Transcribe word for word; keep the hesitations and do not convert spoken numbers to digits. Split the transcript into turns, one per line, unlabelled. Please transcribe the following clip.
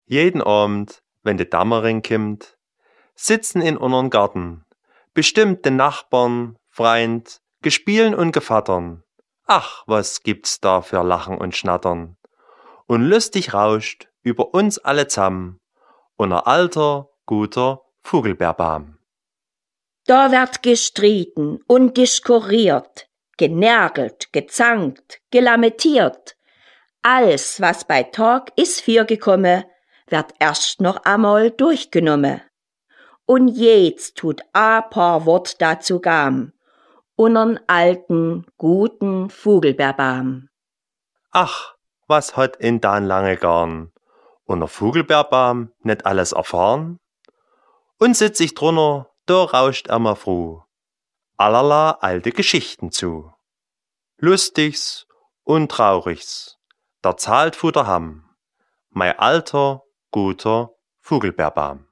Jeden Abend, wenn de Dämmerung kimmt, sitzen in unseren Garten, bestimmt den Nachbarn, Freund, Gespielen und Gevattern. Ach, was gibt's da für Lachen und Schnattern. Und lustig rauscht über uns alle zamm unser alter, guter Vogelbeerbaum.
Da wird gestritten und diskuriert, genergelt, gezankt, gelamentiert. Alles, was bei Tag is vorgekommen, wird erst noch einmal durchgenommen. Und jetzt tut a paar Wort dazu gam, unseren alten, guten Vogelbeerbaum.
Ach, was hat in dan lange Garn unser Vogelbeerbaum nicht alles erfahren? Und sitz ich drunter, da rauscht er mal froh allerlei alte Geschichten zu. Lustigs und Traurigs, der zahlt Futter ham, mein alter, guter Vogelbeerbaum.